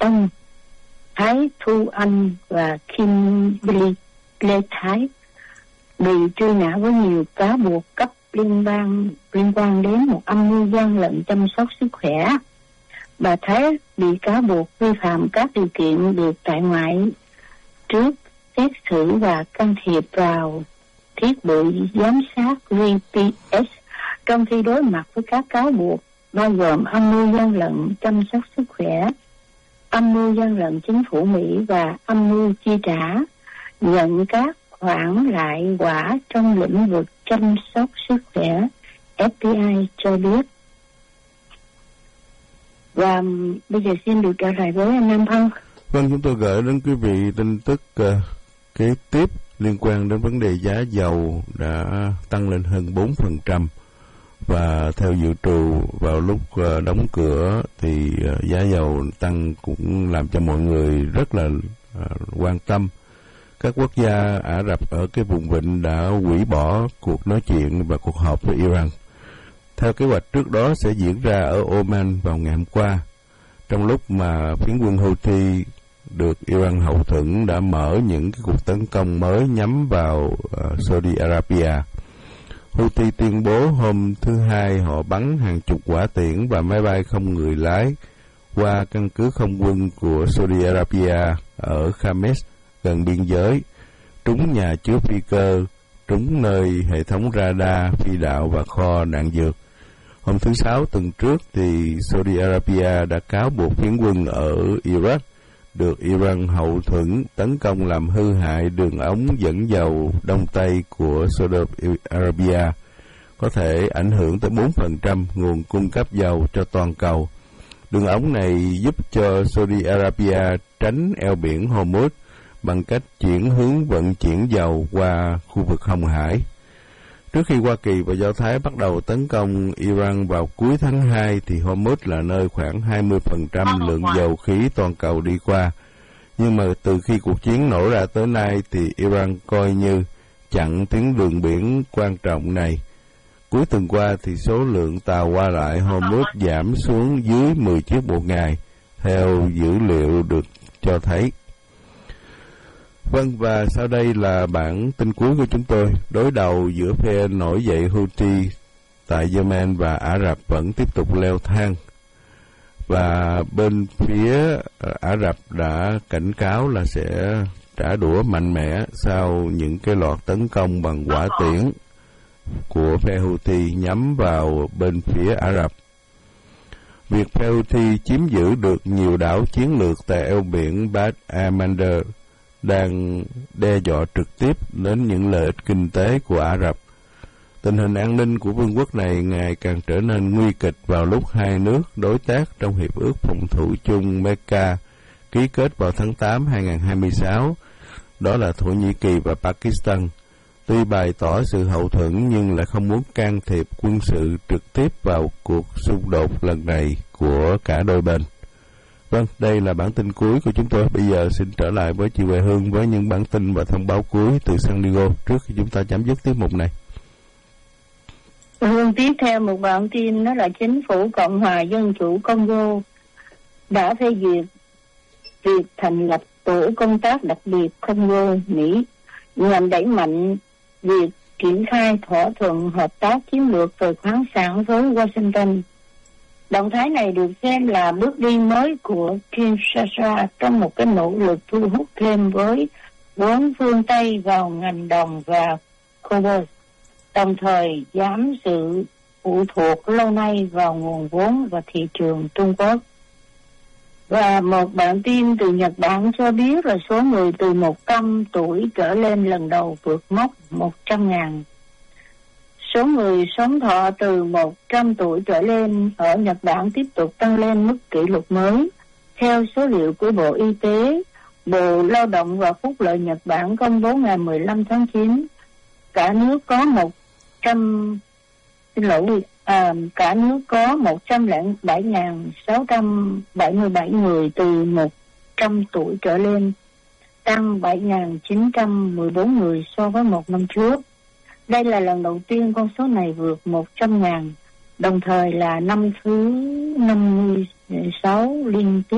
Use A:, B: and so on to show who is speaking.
A: Tông, Thái Thu Anh và Kimberly Lê Thái bị truy nã với nhiều cáo buộc cấp liên bang liên quan đến một âm mưu gian lận chăm sóc sức khỏe. Bà Thái bị cáo buộc vi phạm các điều kiện được tại ngoại trước xét xử và can thiệp vào thiết bị giám sát GPS trong khi đối mặt với các cáo buộc bao gồm âm mưu gian lận chăm sóc sức khỏe, âm mưu gian lận chính phủ Mỹ và âm mưu chi trả nhận các khoản lại quả trong lĩnh vực chăm sóc sức khỏe, FBI cho biết. Và bây giờ xin được trở lại với anh Nam Phong.
B: Vâng, chúng tôi gửi đến quý vị tin tức kế tiếp liên quan đến vấn đề giá dầu đã tăng lên hơn 4%. Và theo dự trù vào lúc đóng cửa thì giá dầu tăng cũng làm cho mọi người rất là quan tâm. Các quốc gia Ả Rập ở cái vùng vịnh đã hủy bỏ cuộc nói chuyện và cuộc họp với Iran. Theo kế hoạch trước đó sẽ diễn ra ở Oman vào ngày hôm qua, trong lúc mà phiến quân Houthi được Iran hậu thuẫn đã mở những cái cuộc tấn công mới nhắm vào Saudi Arabia. Houthi tuyên bố hôm thứ Hai họ bắn hàng chục quả tiễn và máy bay không người lái qua căn cứ không quân của Saudi Arabia ở Khamis gần biên giới, trúng nhà chứa phi cơ, trúng nơi hệ thống radar, phi đạo và kho đạn dược. Hôm thứ Sáu tuần trước thì Saudi Arabia đã cáo buộc phiến quân ở Iraq được Iran hậu thuẫn tấn công làm hư hại đường ống dẫn dầu Đông Tây của Saudi Arabia, có thể ảnh hưởng tới 4% nguồn cung cấp dầu cho toàn cầu. Đường ống này giúp cho Saudi Arabia tránh eo biển Hormuz bằng cách chuyển hướng vận chuyển dầu qua khu vực Hồng Hải. Trước khi Hoa Kỳ và Do Thái bắt đầu tấn công Iran vào cuối tháng 2 thì Hormuz là nơi khoảng 20% lượng dầu khí toàn cầu đi qua. Nhưng mà từ khi cuộc chiến nổ ra tới nay thì Iran coi như chặn tuyến đường biển quan trọng này. Cuối tuần qua thì số lượng tàu qua lại Hormuz giảm xuống dưới 10 chiếc một ngày, theo dữ liệu được cho thấy. Vâng, và sau đây là bản tin cuối của chúng tôi. Đối đầu giữa phe nổi dậy Houthi tại Yemen và Ả Rập vẫn tiếp tục leo thang. Và bên phía Ả Rập đã cảnh cáo là sẽ trả đũa mạnh mẽ sau những cái loạt tấn công bằng hỏa tiễn của phe Houthi nhắm vào bên phía Ả Rập. Việc phe Houthi chiếm giữ được nhiều đảo chiến lược tại eo biển Bab el-Mandeb đang đe dọa trực tiếp đến những lợi ích kinh tế của Ả Rập. Tình hình an ninh của vương quốc này ngày càng trở nên nguy kịch vào lúc hai nước đối tác trong Hiệp ước Phòng thủ chung Mecca ký kết vào tháng 8 2026, đó là Thổ Nhĩ Kỳ và Pakistan, tuy bày tỏ sự hậu thuẫn nhưng lại không muốn can thiệp quân sự trực tiếp vào cuộc xung đột lần này của cả đôi bên. Vâng, đây là bản tin cuối của chúng tôi. Bây giờ xin trở lại với chị Huệ Hương với những bản tin và thông báo cuối từ San Diego trước khi chúng ta chấm dứt tiết mục này.
A: Hương tiếp theo một bản tin, đó là chính phủ Cộng hòa Dân chủ Congo đã phê duyệt việc thành lập tổ công tác đặc biệt Congo Mỹ nhằm đẩy mạnh việc triển khai thỏa thuận hợp tác chiến lược về khoáng sản với Washington. Động thái này được xem là bước đi mới của Kinshasa trong một cái nỗ lực thu hút thêm với vốn phương Tây vào ngành đồng và cobalt, đồng thời giảm sự phụ thuộc lâu nay vào nguồn vốn và thị trường Trung Quốc. Và một bản tin từ Nhật Bản cho biết là số người từ 100 tuổi trở lên lần đầu vượt mốc 100.000. Số người sống thọ từ 100 tuổi trở lên ở Nhật Bản tiếp tục tăng lên mức kỷ lục mới. Theo số liệu của Bộ Y tế, Bộ Lao động và Phúc lợi Nhật Bản công bố ngày 15 tháng 9, cả nước có 107.677 người từ 100 tuổi trở lên, tăng 7.914 người so với một năm trước. Đây là lần đầu tiên con số này vượt 100.000, đồng thời là năm thứ 56 liên tiếp.